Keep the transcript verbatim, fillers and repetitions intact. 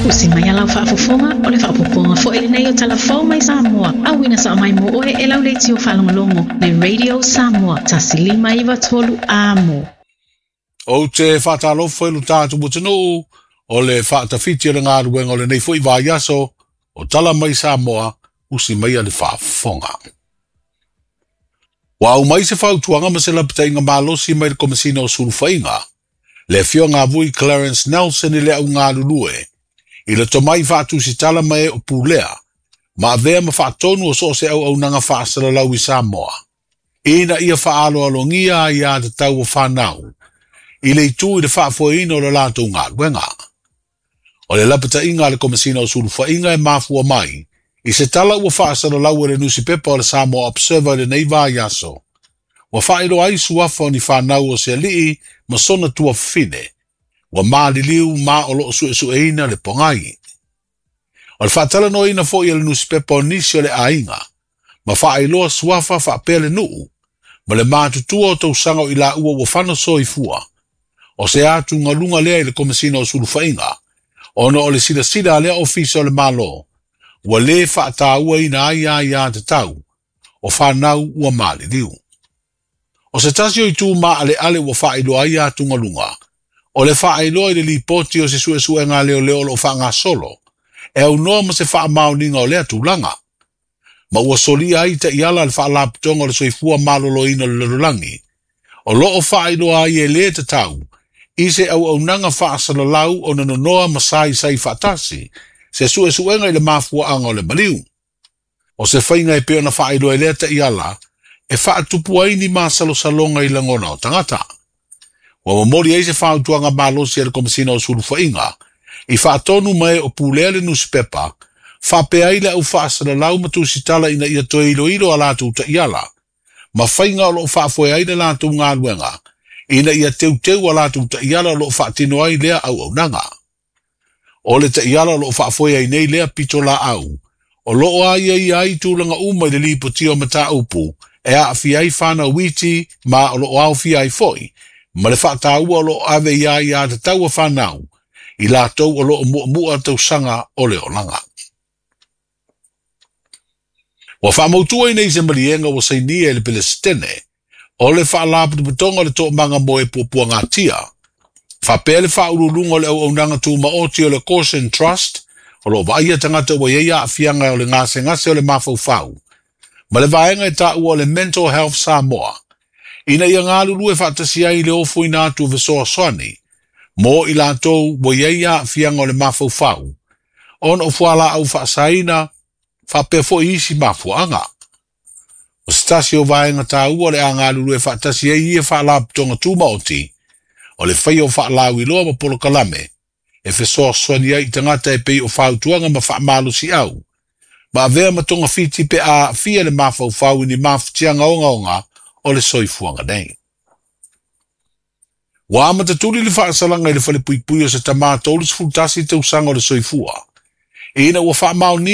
Usi mai alau whaafofonga o le whaapoponga fo ele nei o talafau mai Samoa. Awina sa mai mo oe e lau leiti o whalongolongo le Radio Samoa tasilima iwa tolu amo. O te whaatalofo e lu tātu mutanu o le whaatawhiti o le ngā ruenga o le nei fwoi vāiaso o tala mai Samoa usi mai a le whaafonga. Wa au mai se whautuanga ma se lapitainga malosi mai le komisina o Sulfainga, le fio ngā vui Clarence Nelson i le au ngā lulue, i le tomai whaatu si tala mai o pūlea, ma avea ma whaatonu o so se au au nanga whaasala lau i Samoa. Ina ia whaalo alongia i a te tau o whanau, i le itu i le whaafoina o le lātou ngā ruenga. O le lapitainga le komisina o Sulfainga e mafua mai, I se tala ua whaasara lau e le nusi pepa o le Samoa Observer le nei vāiaso. Wa whaero ai suafa o ni whanau o se alii ma sona tua fine. Wa maali liu ma o loo sue sue ina le pongai. O le whaatala no ina fo i le nusi pepa o nisi o le ainga. Ma whaeloa suafa whaapele nuu. Ma le mātutua o tau sanga o ila ua wa whana so i fua. O se atu ngalunga lea i le komisina o Sulfainga. Ono o le sida sida lea ofisa o le malo. Wa le whaata ua ina ai ai a te tau, o whanau ua maali liu. O se tasi o i tū maa ale ale ua whaelo ai a tungalunga, o le whaelo i le lipoti o se sue sue ngā leo leo lo wha solo, e au noa ma se wha maoninga o lea tūlanga. Ma ua soli ai te iala le wha laptonga o le soifua malolo ina le lulangi, o lo o whaelo ai e le te tau, i se au au nanga wha salalau o nano noa masai sai whatasi, se sue suenga i le mafua anga o le maliu. O se whainga e peo na whaelo e lea te iala, e wha atupu ai ni masalo salonga i langona o tangata. Wa mamori ei se whautuanga malosi e le komisina o Sulfainga, i wha atonu mai o pulea le nusi pepa, wha pe ai le au wha asana lau matu si tala ina ia toe ilo ilo a latu te iala, ma whainga o lo wha foe ai le latu ngā luenga, ina ia teu teu a latu te iala o lo wha tino ai lea au au nanga. O le te iala lo whaafoia i nei lea pito la au. O loo ai ai ai tūlanga umai le lipo tio mata upu, e a awhi ai whana witi ma o loo au fi ai foi, ma le whaata ua o loo ave i ai a te taua whanau, i la tau o loo mua mua tau sanga o le olanga. Wa whamautua i nei se malienga wa sainia le Palestine, o le whaalapu putonga le tō manga moe pupua ngā tia, Whapele whaurulunga le au au nanga tū maoti o le Caution Trust, o lo vaia tangata ua yeia a fianga o le ngase ngase o le mafau fau. Ma le vaenga e ta ua o le Mental Health Samoa. Ina ia ngā lulu e whaatasi ai le ofo i nātu vesoa soani, mo i lātou ua yeia a fianga o le mafau fau. On o fuala au whaasaina, whapefo i isi mafuanga. O stasi o vaenga ta ua le a ngā lulu e whaatasi ai ia whaalaptonga tū maoti, o le whai o whaalau i loa ma polo kalame, e whesoa soani ai tangata e pei o whautuanga ma whaamalu si au. Ma avea ma tonga fiti pe a fia le mafau fau ni mafutianga onga onga o le soifuanga nei. Wa ama tatuli le whaasalanga i le whale pui pui o se tamata o le sfutasi te usanga o le soifua. E ina ua whaamau ni